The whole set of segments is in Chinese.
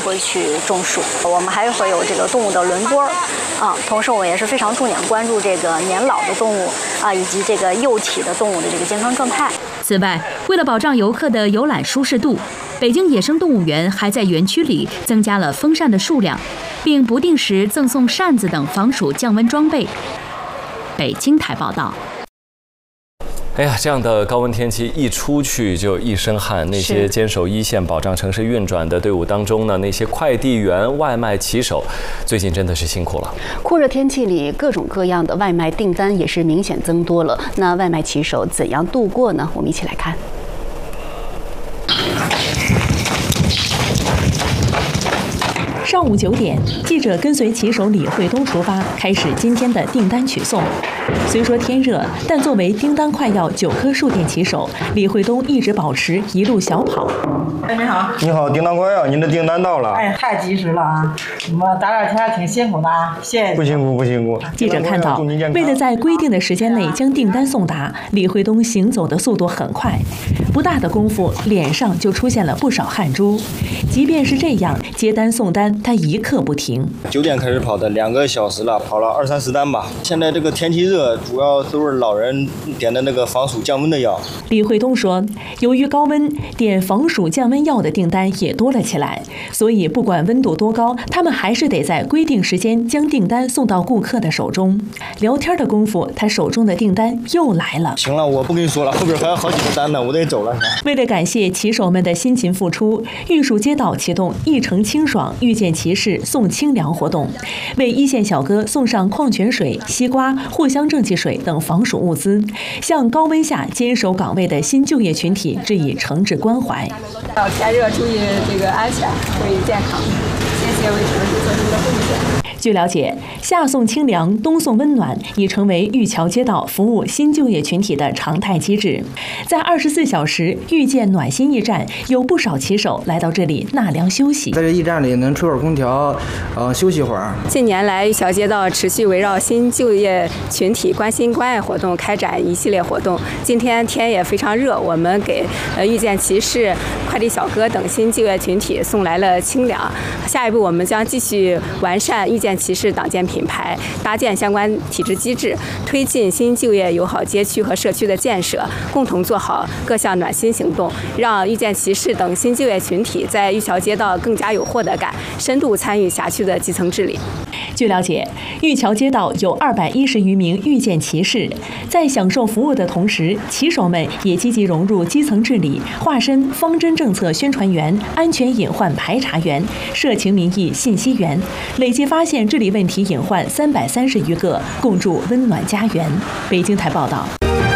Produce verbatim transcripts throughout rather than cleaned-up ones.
会去种树。我们还会有这个动物的轮播啊，同时我们也是非常重点关注这个年老的动物啊，以及这个幼体的动物的这个健康状态。 此外，为了保障游客的游览舒适度，北京野生动物园还在园区里增加了风扇的数量，并不定时赠送扇子等防暑降温装备。北京台报道。 哎呀，这样的高温天气一出去就一身汗。那些坚守一线、保障城市运转的队伍当中呢，那些快递员、外卖骑手，最近真的是辛苦了。 酷热天气里，各种各样的外卖订单也是明显增多了。那外卖骑手怎样度过呢？我们一起来看。 上午九点，记者跟随骑手李慧东出发，开始今天的订单取送。虽说天热，但作为叮当快药九棵树店骑手，李慧东一直保持一路小跑。 哎，你好， 你好，叮当快药，您的订单到了。 哎，太及时了啊！你们大热天挺辛苦的啊，谢谢。 不辛苦，不辛苦。 记者看到，为了在规定的时间内将订单送达，李慧东行走的速度很快，不大的功夫，脸上就出现了不少汗珠。即便是这样，接单送单，他一刻不停。 九点开始跑的，两个小时了，跑了二三十单吧。现在这个天气热，主要都是老人点的那个防暑降温的药。 李慧东说，由于高温，点防暑降温药的订单也多了起来，所以不管温度多高，他们还是得在规定时间将订单送到顾客的手中。聊天的功夫，他手中的订单又来了。 行了，我不跟你说了，后边还有好几个单呢，我得走了。 为了感谢骑手们的辛勤付出，玉树街道启动一城清爽遇见骑士送清凉活动，为一线小哥送上矿泉水、西瓜、藿香正气水等防暑物资，向高温下坚守岗位的新就业群体致以诚挚关怀。 要天热注意这个安全，注意健康，谢谢为城市做出的贡献。 据了解，夏送清凉，冬送温暖已成为玉桥街道服务新就业群体的常态机制。在二十四小时遇见暖心驿站，有不少骑手来到这里纳凉休息。 在这驿站里能吹会儿空调，呃，休息会儿。 近年来，玉桥街道持续围绕新就业群体关心关爱活动开展一系列活动。今天天也非常热，我们给呃遇见骑士、快递小哥等新就业群体送来了清凉。下一步，我们将继续完善遇见骑士党建品牌，搭建相关体制机制，推进新就业友好街区和社区的建设，共同做好各项暖心行动，让遇见骑士等新就业群体在玉桥街道更加有获得感，深度参与辖区的基层治理。 据了解，玉桥街道有二百一十余名遇见骑士，在享受服务的同时，骑手们也积极融入基层治理，化身方针政策宣传员、安全隐患排查员、社情民意信息员，累计发现治理问题隐患三百三十余个，共筑温暖家园。北京台报道。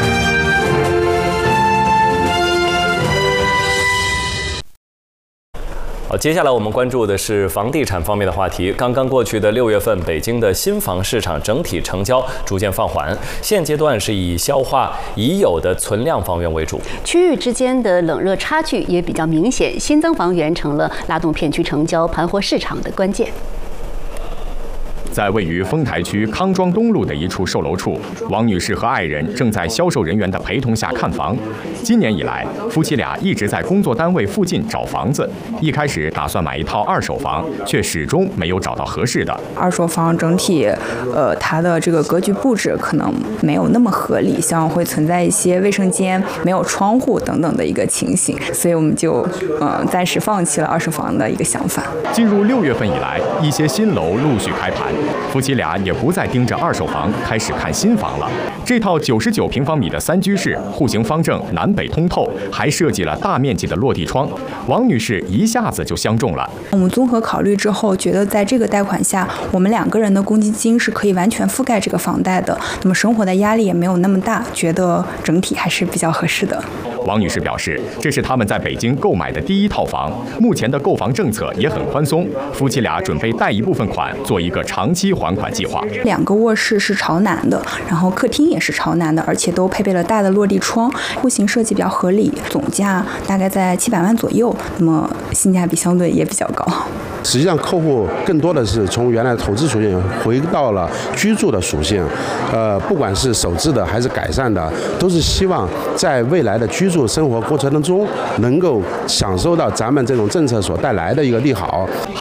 好，接下来我们关注的是房地产方面的话题。刚刚过去的六月份，北京的新房市场整体成交逐渐放缓，现阶段是以消化已有的存量房源为主， 区域之间的冷热差距也比较明显，新增房源成了拉动片区成交、盘活市场的关键。 在位于丰台区康庄东路的一处售楼处，王女士和爱人正在销售人员的陪同下看房。今年以来，夫妻俩一直在工作单位附近找房子。一开始打算买一套二手房，却始终没有找到合适的。 二手房整体，呃，它的这个格局布置可能没有那么合理，像会存在一些卫生间没有窗户等等的一个情形，所以我们就呃暂时放弃了二手房的一个想法。 进入六月份以来，一些新楼陆续开盘。夫妻俩也不再盯着二手房，开始看新房了。这套九十九平方米的三居室，户型方正，南北通透，还设计了大面积的落地窗。王女士一下子就相中了。 我们综合考虑之后，觉得在这个贷款下，我们两个人的公积金是可以完全覆盖这个房贷的，那么生活的压力也没有那么大，觉得整体还是比较合适的。 王女士表示，这是他们在北京购买的第一套房，目前的购房政策也很宽松，夫妻俩准备贷一部分款，做一个长期还款计划。 两个卧室是朝南的，然后客厅也是朝南的，而且都配备了大的落地窗，户型设计比较合理，总价大概在七百万左右，那么性价比相对也比较高。 实际上，客户更多的是从原来投资属性回到了居住的属性，呃，不管是首置的还是改善的，都是希望在未来的居住生活过程当中，能够享受到咱们这种政策所带来的一个利好。